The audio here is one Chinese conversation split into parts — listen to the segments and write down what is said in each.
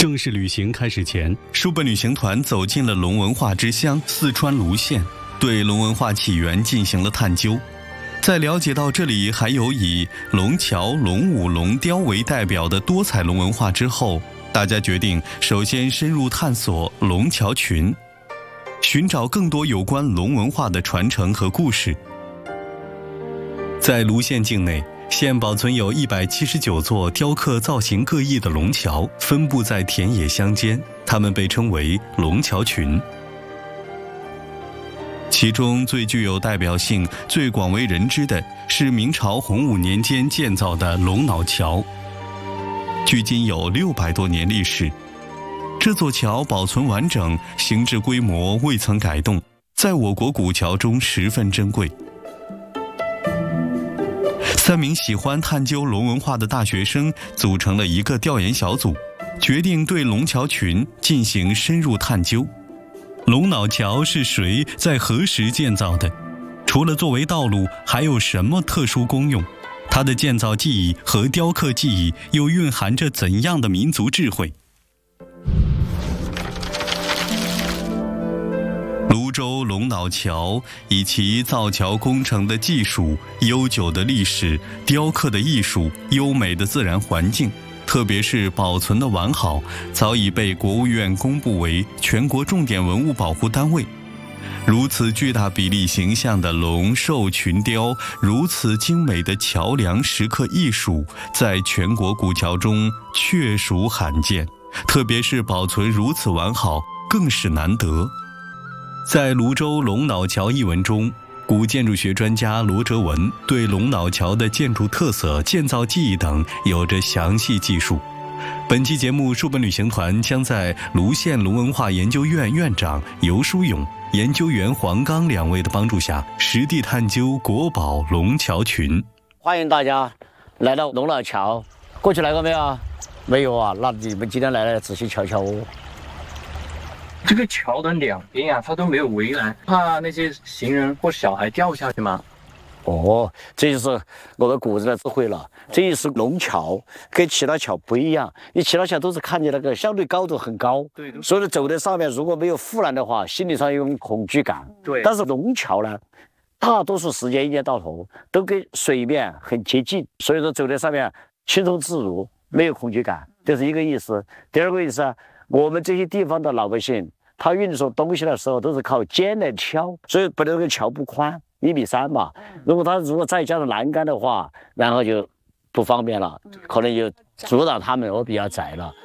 正式旅行开始前，书本旅行团走进了龙文化之乡四川泸县，对龙文化起源进行了探究。在了解到这里还有以龙桥、龙舞、龙雕为代表的多彩龙文化之后，大家决定首先深入探索龙桥群，寻找更多有关龙文化的传承和故事。在泸县境内，现保存有179座雕刻造型各异的龙桥，分布在田野乡间，它们被称为龙桥群。其中最具有代表性、最广为人知的是明朝洪武年间建造的龙脑桥，距今有600多年历史。这座桥保存完整，形制规模未曾改动，在我国古桥中十分珍贵。3名喜欢探究龙文化的大学生组成了一个调研小组，决定对龙桥群进行深入探究。龙脑桥是谁在何时建造的？除了作为道路，还有什么特殊功用？它的建造技艺和雕刻技艺又蕴含着怎样的民族智慧？泸州龙脑桥以其造桥工程的技术、悠久的历史、雕刻的艺术、优美的自然环境，特别是保存的完好，早已被国务院公布为全国重点文物保护单位。如此巨大比例形象的龙兽群雕，如此精美的桥梁石刻艺术，在全国古桥中确属罕见，特别是保存如此完好，更是难得。在泸州龙脑桥一文中，古建筑学专家罗哲文对龙脑桥的建筑特色、建造技艺等有着详细记述。本期节目，书本旅行团将在泸县龙文化研究院院长游书勇、研究员黄刚2位的帮助下，实地探究国宝龙桥群。 欢迎大家来到龙脑桥，过去来过没有？没有啊，那你们今天来了，仔细瞧瞧哦。 这个桥的2边啊，它都没有围栏，怕那些行人或小孩掉下去吗？ 哦，这就是我们古人的智慧了。这也是龙桥，跟其他桥不一样。你其他桥都是看见那个相对高度很高，对，所以走在上面如果没有护栏的话，心理上有种恐惧感。对，但是龙桥呢，大多数时间一年到头都跟水面很接近，所以说走在上面轻松自如，没有恐惧感，这是一个意思。第二个意思啊，我们这些地方的老百姓，他运输东西的时候都是靠肩来挑，所以本来这个桥不宽，1.3米嘛。如果再加上栏杆的话，然后就不方便了，可能就阻挡他们，我比较窄了。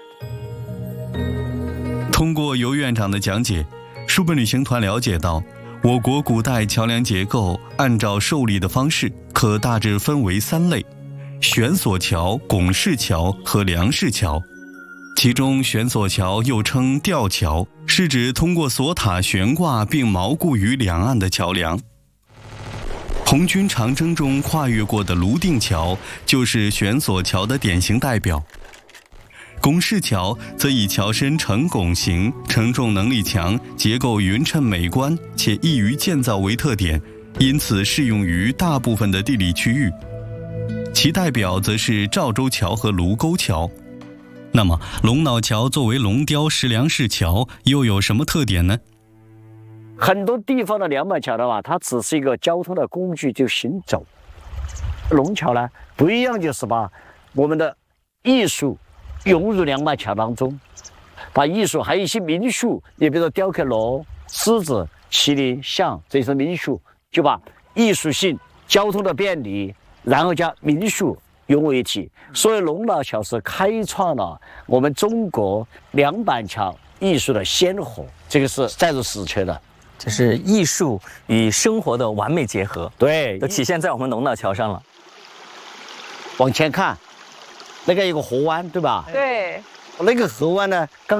通过游院长的讲解，书本旅行团了解到，我国古代桥梁结构按照受力的方式，可大致分为3类：悬索桥、拱式桥和梁式桥。其中悬索桥又称吊桥，是指通过索塔悬挂并锚固于两岸的桥梁。红军长征中跨越过的泸定桥就是悬索桥的典型代表。拱式桥则以桥身呈拱形、承重能力强、结构匀称美观且易于建造为特点，因此适用于大部分的地理区域。其代表则是赵州桥和卢沟桥。那么龙脑桥作为龙雕石梁式桥又有什么特点呢？ 很多地方的2板桥的话，它只是一个交通的工具，就行走。龙桥呢不一样，就是把我们的艺术融入2板桥当中，把艺术还有一些民俗，你比如说雕刻龙、狮子、麒麟、象，这些民俗，就把艺术性、交通的便利，然后加民俗融为一体。所以龙脑桥是开创了我们中国2板桥艺术的先河，这个是载入史册的。 这是艺术与生活的完美结合， 对， 都体现在我们龙脑桥上了。 往前看，那个有个河湾，对吧？ 对， 那个河湾呢，刚